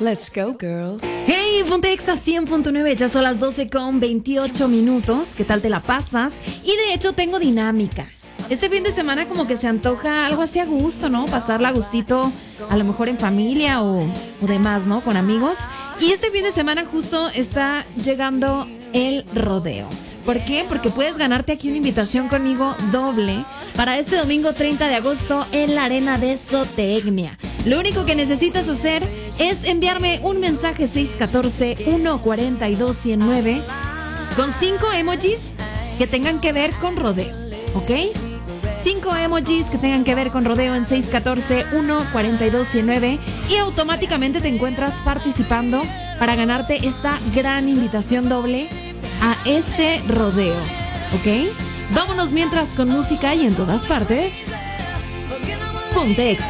Let's go, girls. Hey, ponte Exa 100.9, ya son las 12:28. ¿Qué tal te la pasas? Y de hecho tengo dinámica. Este fin de semana como que se antoja algo así a gusto, ¿no? Pasarla a gustito, a lo mejor en familia o demás, ¿no? Con amigos. Y este fin de semana justo está llegando el rodeo. ¿Por qué? Porque puedes ganarte aquí una invitación conmigo doble para este domingo 30 de agosto en la Arena de Zootecnia. Lo único que necesitas hacer es enviarme un mensaje 614-142-109 con 5 emojis que tengan que ver con rodeo, ¿ok? 5 emojis que tengan que ver con rodeo en 614-142-109 y automáticamente te encuentras participando para ganarte esta gran invitación doble a este rodeo, ¿ok? Vámonos mientras con música y en todas partes. Ponte Exa.